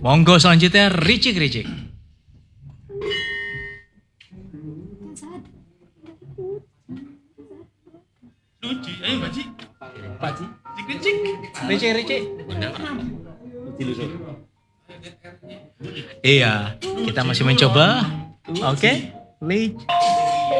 Monggo selanjutnya Ricik. Suci, ayo Pakcik. Pakcik. Ricik. Iya, kita masih mencoba. Oke. Ricik.